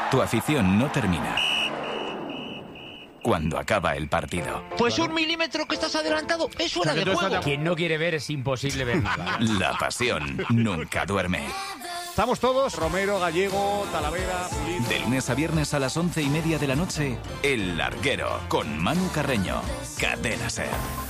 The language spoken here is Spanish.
Tu afición no termina cuando acaba el partido. Pues un milímetro que estás adelantado es fuera de juego. Quien no quiere ver es imposible ver nada. La pasión nunca duerme. Estamos todos, Romero, Gallego, Talavera, Pulido. De lunes a viernes a las 11:30 de la noche, El Larguero, con Manu Carreño. Cadena SER.